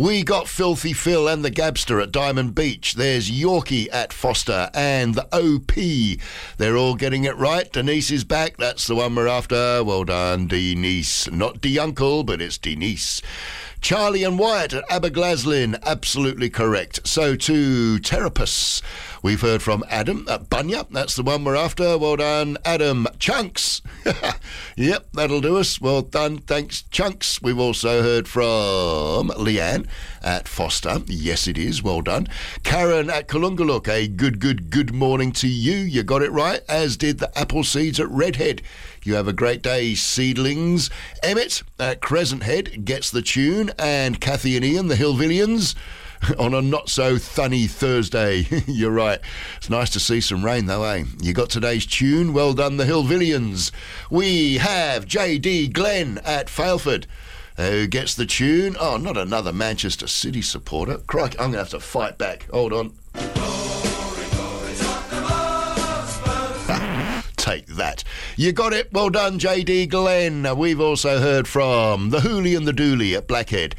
We got Filthy Phil and the Gabster at Diamond Beach. There's Yorkie at Foster and the OP. They're all getting it right. Denise is back. That's the one we're after. Well done, Denise. Not de-uncle, but it's Denise. Charlie and Wyatt at Aberglaslyn, absolutely correct. So to Terapus, we've heard from Adam at Bunya. That's the one we're after. Well done, Adam. Chunks. Yep, that'll do us. Well done. Thanks, Chunks. We've also heard from Leanne at Foster. Yes, it is. Well done. Karen at Kalungaluk. A good morning to you. You got it right, as did the Apple Seeds at Redhead. You have a great day, seedlings. Emmett at Crescent Head gets the tune, and Kathy and Ian, the Hillvillians, on a not-so-thunny Thursday. You're right. It's nice to see some rain, though, eh? You got today's tune. Well done, the Hillvillians. We have J.D. Glenn at Failford, who gets the tune. Oh, not another Manchester City supporter. Crikey, I'm going to have to fight back. Hold on. Take that. You got it. Well done, J.D. Glenn. We've also heard from the Hoolie and the Dooley at Blackhead.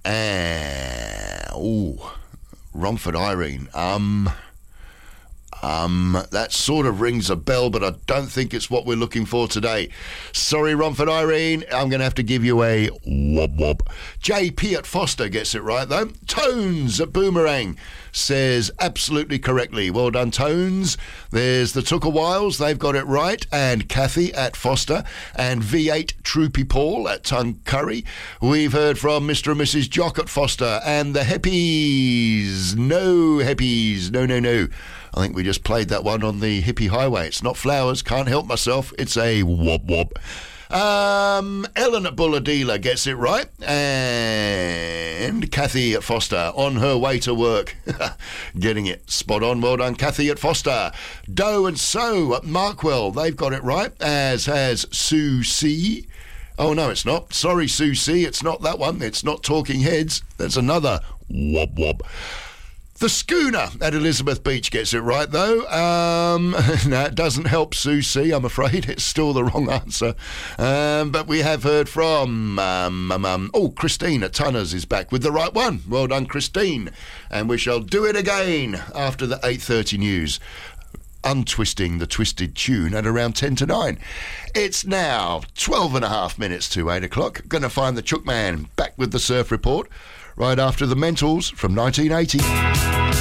Romford Irene. That sort of rings a bell, but I don't think it's what we're looking for today. Sorry, Romford Irene. I'm going to have to give you a wob. JP at Foster gets it right, though. Tones at Boomerang says absolutely correctly. Well done, Tones. There's the Took a Whiles. They've got it right. And Kathy at Foster. And V8 Troopy Paul at Tuncurry. We've heard from Mr. and Mrs. Jock at Foster. And the Heppies. No Heppies. No. I think we just played that one on the Hippie Highway. It's not flowers. Can't help myself. It's a wob. Ellen at Bulladila gets it right. And Kathy at Foster on her way to work. Getting it spot on. Well done, Kathy at Foster. Doe and So at Markwell. They've got it right, as has Sue C. Oh, no, it's not. Sorry, Sue C. It's not that one. It's not Talking Heads. That's another wob. The Schooner at Elizabeth Beach gets it right, though. No, it doesn't help Sue C, I'm afraid. It's still the wrong answer. But we have heard from... Christine at Tunners is back with the right one. Well done, Christine. And we shall do it again after the 8:30 news. Untwisting the twisted tune at around 10 to 9. It's now 12 and a half minutes to 8 o'clock. Going to find the Chook Man back with the Surf Report right after the Mentals from 1980.